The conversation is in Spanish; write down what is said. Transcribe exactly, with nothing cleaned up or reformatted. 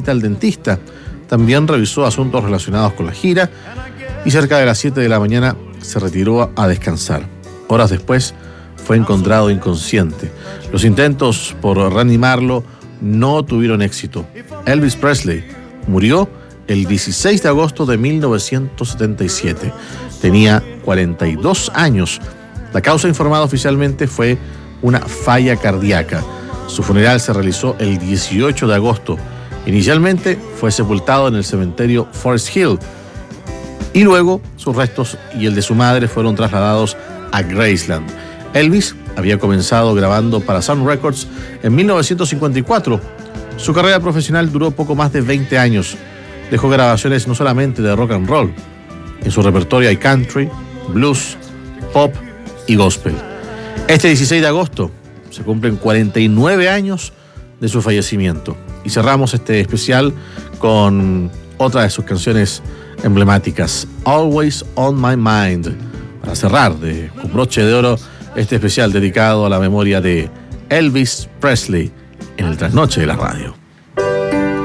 visita al dentista. También revisó asuntos relacionados con la gira y cerca de las siete de la mañana se retiró a descansar. Horas después fue encontrado inconsciente. Los intentos por reanimarlo no tuvieron éxito. Elvis Presley murió el dieciséis de agosto de mil novecientos setenta y siete. Tenía cuarenta y dos años. La causa informada oficialmente fue una falla cardíaca. Su funeral se realizó el dieciocho de agosto. Inicialmente fue sepultado en el cementerio Forest Hill y luego sus restos y el de su madre fueron trasladados a Graceland. Elvis había comenzado grabando para Sun Records en mil novecientos cincuenta y cuatro. Su carrera profesional duró poco más de veinte años. Dejó grabaciones no solamente de rock and roll. En su repertorio hay country, blues, pop y gospel. Este dieciséis de agosto se cumplen cuarenta y nueve años de su fallecimiento. Y cerramos este especial con otra de sus canciones emblemáticas, Always on My Mind, para cerrar de, con broche de oro este especial dedicado a la memoria de Elvis Presley en el Trasnoche de la Radio.